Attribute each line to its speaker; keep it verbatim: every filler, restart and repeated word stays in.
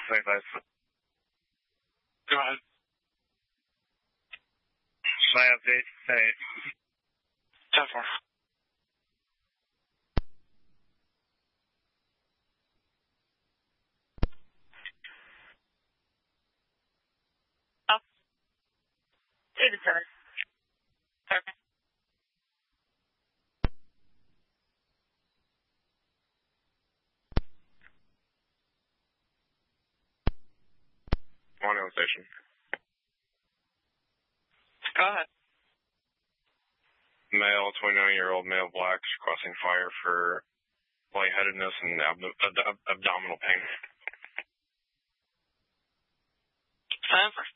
Speaker 1: Thanks, guys.
Speaker 2: Go ahead.
Speaker 1: My update, hey.
Speaker 2: ten four.
Speaker 3: Oh. eighty-seven. Okay.
Speaker 1: One on station.
Speaker 3: Go ahead.
Speaker 1: Male, twenty-nine-year-old male blacks crossing fire for lightheadedness and ab- ab- abdominal pain.
Speaker 3: ten four.